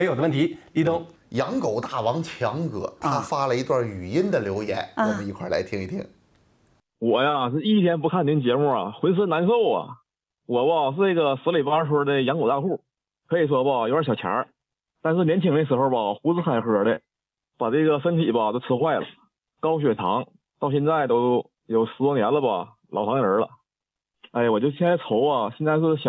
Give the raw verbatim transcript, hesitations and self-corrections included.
有的问题，立冬。 养狗大王强哥他发了一段语音的留言， 啊、 我们一块来听一听。 我呀是一天不看您节目啊，浑身难受啊。我吧是一个十里八村的养狗大户，可以说吧有点小钱儿，但是年轻的时候吧胡吃海喝的，把这个身体吧都吃坏了，高血糖，到现在都有十多年了吧，老糖人了。哎，我就现在愁啊，现在是想。